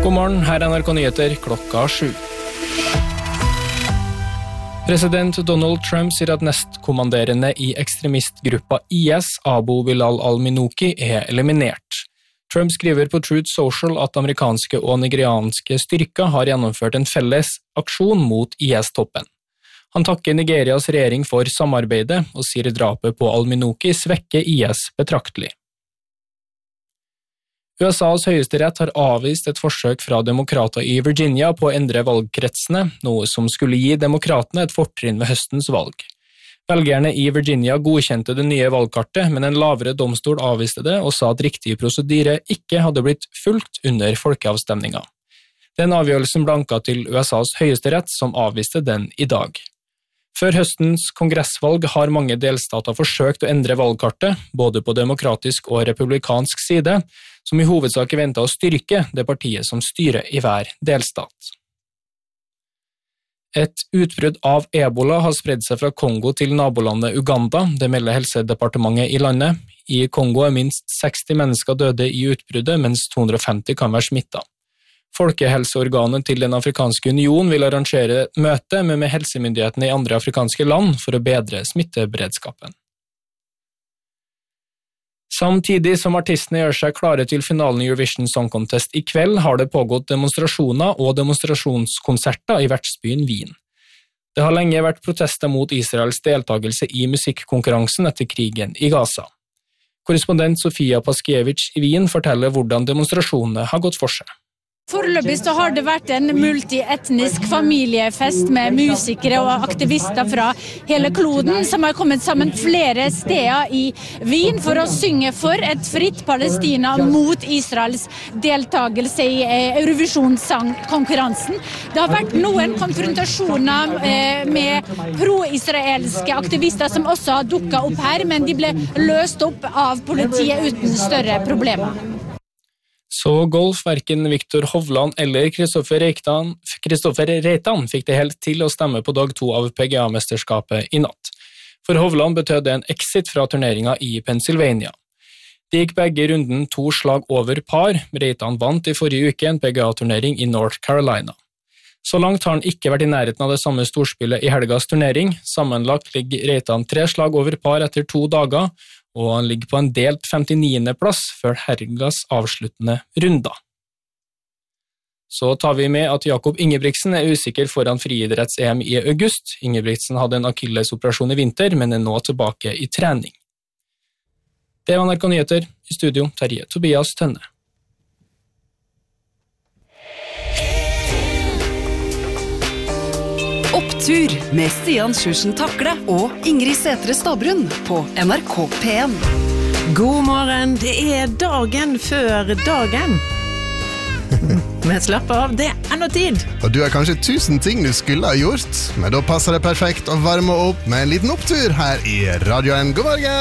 God morgen, her NRK Nyheter, klokka 7. President Donald Trump sier at nestkommanderende i ekstremistgruppa IS, Abu Bilal al-Minouki, eliminert. Trump skriver på Truth Social at amerikanske og nigerianske styrker har gjennomført en felles aksjon mot IS-toppen. Han takker Nigerias regjering for samarbeidet og sier drapet på al-Minouki svekker IS betraktelig. USAs høyesterett har avvist et forsøk fra demokrater i Virginia på å endre valgkretsene, noe som skulle gi demokratene et fortrinn ved høstens valg. Velgerne i Virginia godkjente det nye valgkartet, men en lavere domstol avviste det og sa at riktig prosedyre ikke hadde blitt fulgt under folkeavstemninga. Den avgjørelsen blanka til USAs høyesterett, som avviste den i dag. Før høstens kongressvalg har mange delstater forsøkt å endre valgkartet, både på demokratisk og republikansk side, som i hovedsak ventet å styrke det partiet som styrer i hver delstat. Et utbrudd av Ebola har spredd seg fra Kongo til nabolandet Uganda, det melder helsedepartementet i landet. I Kongo er minst 60 mennesker døde i utbruddet, mens 250 kan være smittet. Folkehelseorganet til Den afrikanske union vil arrangere et møte med helsemyndighetene i andre afrikanske land for å bedre smitteberedskapen. Samtidig som artistene gjør seg klare til finalen i Eurovision Song Contest i kveld, har det pågått demonstrasjoner og demonstrasjonskonserter i vertsbyen Wien. Det har lenge vært protester mot Israels deltagelse i musikkonkurransen etter krigen i Gaza. Korrespondent Sofia Paskiewicz i Wien forteller hvordan demonstrasjonene har gått for seg. Foreløpig så har det vært en multietnisk familiefest med musikere og aktivister fra hele kloden som har kommet sammen flere steder i Wien for å synge for et fritt Palestina mot Israels deltagelse i Eurovision-sangkonkurransen. Det har vært noen konfrontasjoner med pro-israelske aktivister som også har dukket opp her, men de ble løst opp av politiet uten større problemer. Så golf, hverken Viktor Hovland eller Kristoffer Reitan fikk det helt til å stemme på dag 2 av PGA-mesterskapet i natt. For Hovland betød det en exit fra turneringa i Pennsylvania. Det gikk begge runden 2 slag over par. Reitan vant i forrige uke en PGA-turnering i North Carolina. Så langt har han ikke vært i nærheten av det samme storspillet i helgas turnering. Sammenlagt ligger Reitan 3 slag over par etter 2 dager, og han ligger på en delt 59. plass før helgas avsluttende runder. Så tar vi med at Jakob Ingebrigtsen er usikker foran friidretts-EM i august. Ingebrigtsen hadde en akillesoperasjon i vinter, men er nå tilbake i trening. Det var NRK Nyheter. I studio, Terje Tobias Tønne. Opptur med Stian Sjursen Takle og Ingrid Sætre Stabrun på NRK P1. God morgen, det er dagen før dagen. Men slapp av, det er enda tid. Og du har kanskje 1000 ting du skulle ha gjort, men da passer det perfekt å varme opp med en liten opptur her i radioen. God morgen!